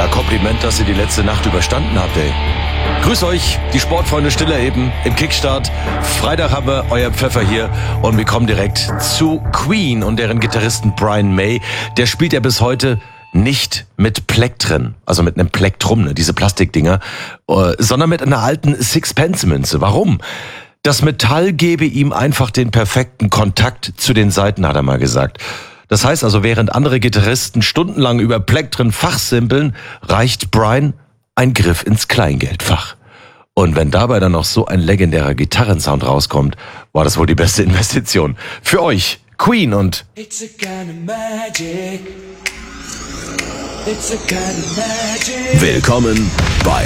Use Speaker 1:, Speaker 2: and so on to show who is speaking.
Speaker 1: Ja, Kompliment, dass ihr die letzte Nacht überstanden habt, ey. Grüß euch, die Sportfreunde Stiller eben im Kickstart. Freitag haben wir euer Pfeffer hier und wir kommen direkt zu Queen und deren Gitarristen Brian May. Der spielt ja bis heute nicht mit Plektren, also mit einem Plektrum, ne, diese Plastikdinger, sondern mit einer alten Sixpence-Münze. Warum? Das Metall gebe ihm einfach den perfekten Kontakt zu den Saiten, hat er mal gesagt. Das heißt also, während andere Gitarristen stundenlang über Plektren fachsimpeln, reicht Brian ein Griff ins Kleingeldfach. Und wenn dabei dann noch so ein legendärer Gitarrensound rauskommt, war das wohl die beste Investition. Für euch, Queen und
Speaker 2: It's a kind of magic. It's a kind of magic.
Speaker 3: Willkommen bei